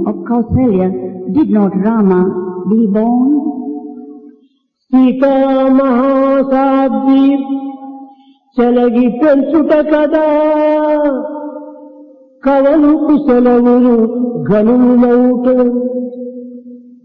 of Kausalya, did not Rama be born? Sita మహాసాధ్వి చెలగి పెంచుట కదా కవలు కుశలవులు గనులౌట